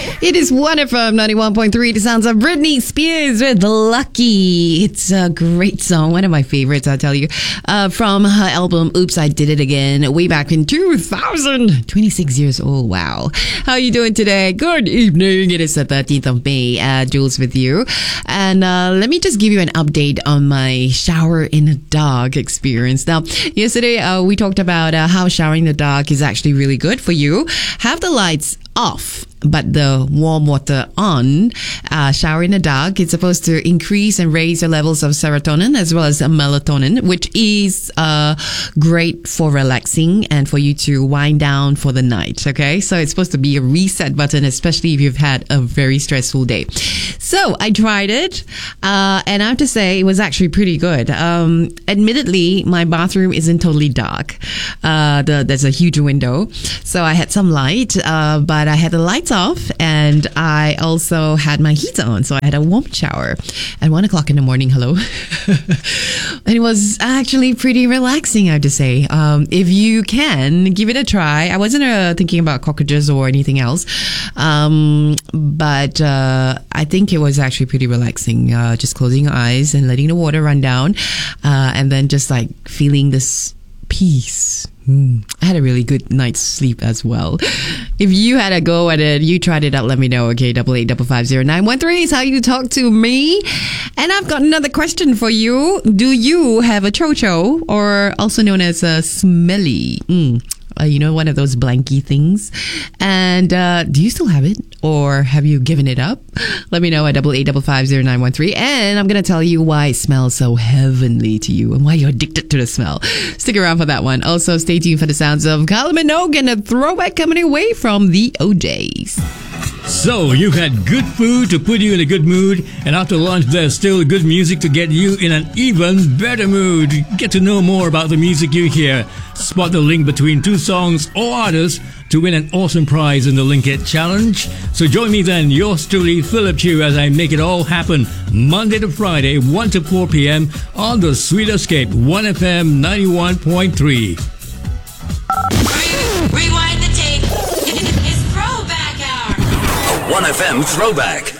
It is 1FM 91.3. The sounds of Britney Spears with Lucky. It's a great song. One of my favorites, I'll tell you. From her album, Oops, I Did It Again, way back in 2000. 26 years old. Wow. How are you doing today? Good evening. It is the 13th of May. Jules with you. And let me just give you an update on my shower in the dark experience. Now, yesterday we talked about how showering in the dark is actually really good for you. Have the lights off, but the warm water on. Shower in the dark, it's supposed to increase and raise the levels of serotonin as well as melatonin, which is great for relaxing and for you to wind down for the night. Okay, so it's supposed to be a reset button, especially if you've had a very stressful day. So I tried it, and I have to say it was actually pretty good. Admittedly, my bathroom isn't totally dark. There's a huge window, so I had some light, but I had the lights off, and I also had my heat on, so I had a warm shower at 1 o'clock in the morning. Hello. And it was actually pretty relaxing, I have to say. If you can, give it a try. I wasn't thinking about cockroaches or anything else, but I think it was actually pretty relaxing. Just closing your eyes and letting the water run down, and then just like feeling this peace. I had a really good night's sleep as well. If you had a go at it, you tried it out, let me know. Okay, 88550913 is how you talk to me. And I've got another question for you. Do you have a chocho, or also known as a smelly? One of those blanky things. And do you still have it, or have you given it up? Let me know at 88550913. And I'm going to tell you why it smells so heavenly to you and why you're addicted to the smell. Stick around for that one. Also, stay tuned for the sounds of Kylie Minogue and a throwback coming away from the OJs. So, you've had good food to put you in a good mood, and after lunch there's still good music to get you in an even better mood. Get to know more about the music you hear. Spot the link between two songs or artists to win an awesome prize in the Link It Challenge. So join me then, yours truly, Philip Chu, as I make it all happen Monday to Friday, 1 to 4 p.m. on the Sweet Escape, 1FM 91.3. Rewind the tape. It's Throwback Hour. A 1FM Throwback.